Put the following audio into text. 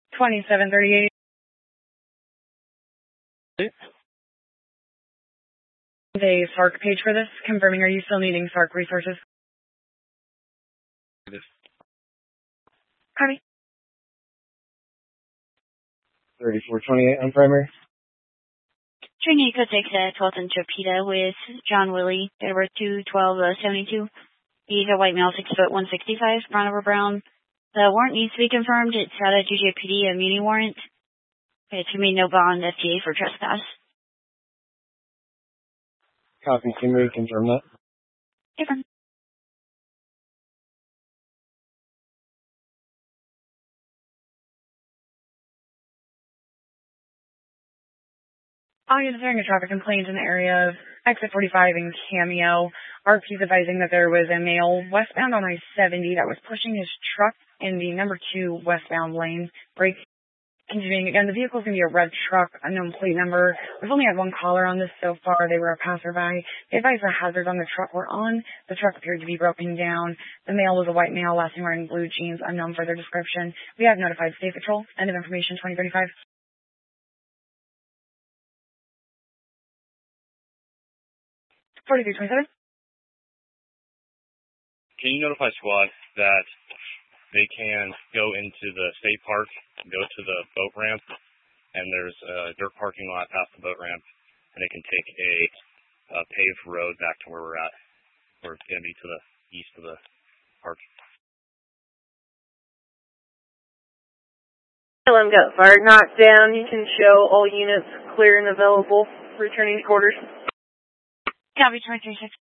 2738. A SARC page for this. Confirming, are you still needing SARC resources? Copy. 3428 on primary. Trinity Code 6, 12th and Chipeta with John Willie, date of birth 2/12/72. He's a white male, 6 foot 165, brown over brown. The warrant needs to be confirmed. It's out of GJPD, a muni warrant. It's going to be no bond, FTA for trespass. Copy. Can we confirm that? Different. All units hearing a traffic complaint in the area of exit 45 in Cameo. RP's advising that there was a male westbound on I-70 that was pushing his truck in the number 2 westbound lane. Brake continuing. Again, the vehicle's going to be a red truck, unknown plate number. We've only had one caller on this so far. They were a passerby. They advised the hazards on the truck were on. The truck appeared to be broken down. The male was a white male, last seen wearing blue jeans, unknown further description. We have notified State Patrol. End of information, 2035. 4327. Can you notify SWAT that they can go into the state park, go to the boat ramp, and there's a dirt parking lot past the boat ramp, and they can take a paved road back to where we're at. We're going to be to the east of the park. LM got fire knocked down. You can show all units clear and available. Returning to quarters. Copy, 23-6.